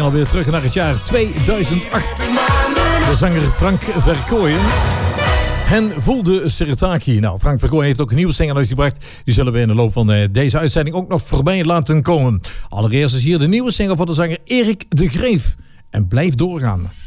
alweer terug naar het jaar 2008. De zanger Frank Verkooyen. En voelde Sirtaki. Nou, Frank Verkooyen heeft ook een nieuwe single uitgebracht. Die zullen we in de loop van deze uitzending ook nog voorbij laten komen. Allereerst is hier de nieuwe single van de zanger Erik de Greef. En blijf doorgaan.